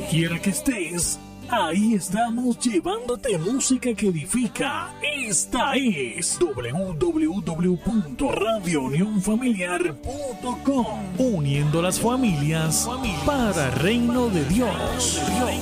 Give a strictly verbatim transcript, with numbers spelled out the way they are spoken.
quiera que estés, ahí estamos llevándote música que edifica. Esta es doble u doble u doble u punto radio unión familiar punto com, uniendo las familias para el reino de Dios.